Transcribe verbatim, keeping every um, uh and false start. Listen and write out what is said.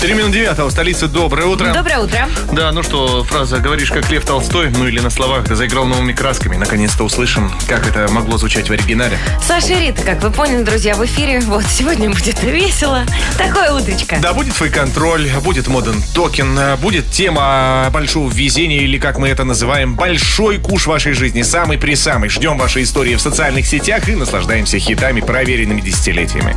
Три минуты девятого, столица. Доброе утро. Доброе утро. Да, ну что, фраза «говоришь как Лев Толстой», ну или на словах «да заиграл новыми красками». Наконец-то услышим, как это могло звучать в оригинале. Саша и Рита, как вы поняли, друзья, в эфире. Вот, сегодня будет весело. Такое утречко. Да, будет фейк-контроль, будет моден токен, будет тема большого везения, или, как мы это называем, большой куш вашей жизни, самый-присамый. Ждем ваши истории в социальных сетях и наслаждаемся хитами, проверенными десятилетиями.